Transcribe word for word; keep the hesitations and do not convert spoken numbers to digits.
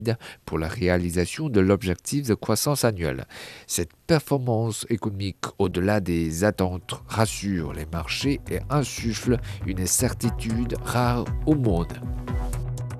pour la réalisation de l'objectif de croissance annuelle. Cette performance économique au-delà des attentes rassure les marchés et insuffle une certitude rare au monde.